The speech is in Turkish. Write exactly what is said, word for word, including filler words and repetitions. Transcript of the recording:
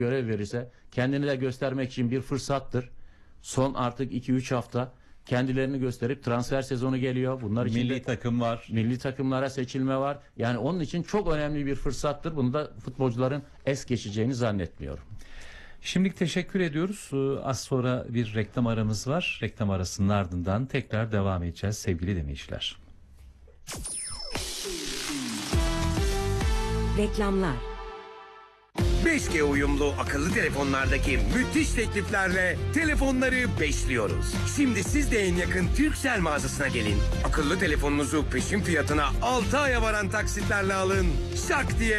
görev verirse kendini de göstermek için bir fırsattır. Son artık iki üç hafta kendilerini gösterip transfer sezonu geliyor. Bunlar için Milli de takım var. milli takımlara seçilme var. Yani onun için çok önemli bir fırsattır. Bunu da futbolcuların es geçeceğini zannetmiyorum. Şimdilik teşekkür ediyoruz. Ee, Az sonra bir reklam aramız var. Reklam arasının ardından tekrar devam edeceğiz sevgili dinleyiciler. Reklamlar. beş G uyumlu akıllı telefonlardaki müthiş tekliflerle telefonları beşliyoruz. Şimdi siz de en yakın Turkcell mağazasına gelin. Akıllı telefonunuzu peşin fiyatına altı aya varan taksitlerle alın. Şak diye